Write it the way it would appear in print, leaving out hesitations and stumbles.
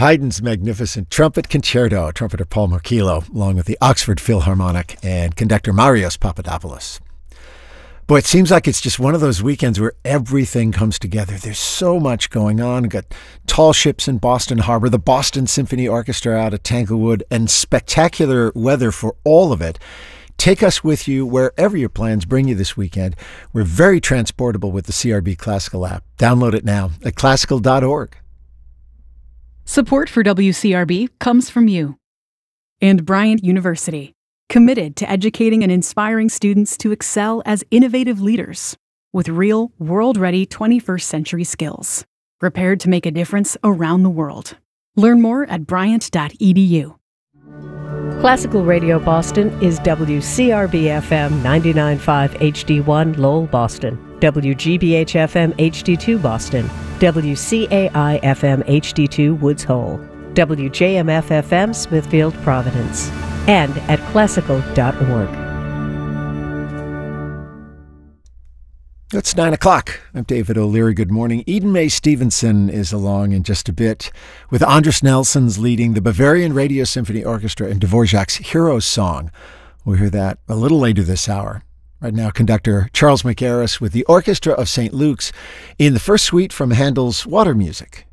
Haydn's magnificent trumpet concerto, trumpeter Paul Markilo, along with the Oxford Philharmonic and conductor Marios Papadopoulos. Boy, it seems like it's just one of those weekends where everything comes together. There's so much going on. We've got tall ships in Boston Harbor, the Boston Symphony Orchestra out at Tanglewood, and spectacular weather for all of it. Take us with you wherever your plans bring you this weekend. We're very transportable with the CRB Classical app. Download it now at classical.org. Support for WCRB comes from you and Bryant University, committed to educating and inspiring students to excel as innovative leaders with real, world-ready 21st century skills, prepared to make a difference around the world. Learn more at bryant.edu. Classical Radio Boston is WCRB-FM 99.5 HD1 Lowell, Boston, WGBH-FM HD2 Boston, WCAI-FM HD2 Woods Hole, WJMF-FM Smithfield, Providence, and at classical.org. It's 9 o'clock. I'm David O'Leary. Good morning. Eden Mae Stevenson is along in just a bit with Andras Nelsons leading the Bavarian Radio Symphony Orchestra in Dvorak's Hero's Song. We'll hear that a little later this hour. Right now, conductor Charles McArris with the Orchestra of St. Luke's in the first suite from Handel's Water Music.